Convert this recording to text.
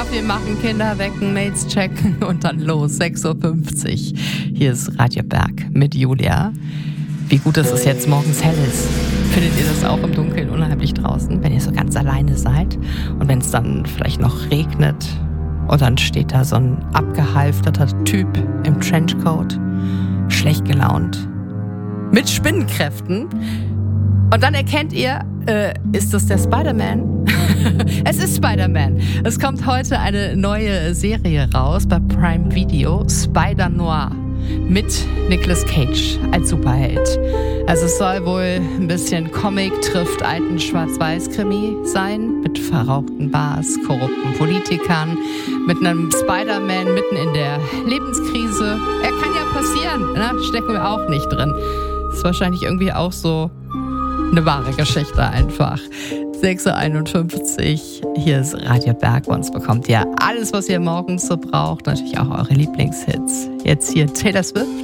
Kaffee machen, Kinder wecken, Mails checken und dann los, 6.50 Uhr. Hier ist Radio Berg mit Julia. Wie gut, dass es jetzt morgens hell ist. Findet ihr das auch im Dunkeln unheimlich draußen, wenn ihr so ganz alleine seid? Und wenn es dann vielleicht noch regnet und dann steht da so ein abgehalfterter Typ im Trenchcoat, schlecht gelaunt, mit Spinnenkräften. Und dann erkennt ihr, ist das der Spider-Man? Es ist Spider-Man. Es kommt heute eine neue Serie raus bei Prime Video, Spider-Noir, mit Nicolas Cage als Superheld. Also es soll wohl ein bisschen Comic trifft alten Schwarz-Weiß-Krimi sein, mit verrauchten Bars, korrupten Politikern, mit einem Spider-Man mitten in der Lebenskrise. Er kann ja passieren, ne? Stecken wir auch nicht drin. Ist wahrscheinlich irgendwie auch so eine wahre Geschichte einfach. 6.51 Uhr, hier ist Radio Berg. Bei uns bekommt ihr alles, was ihr morgens so braucht. Natürlich auch eure Lieblingshits. Jetzt hier Taylor Swift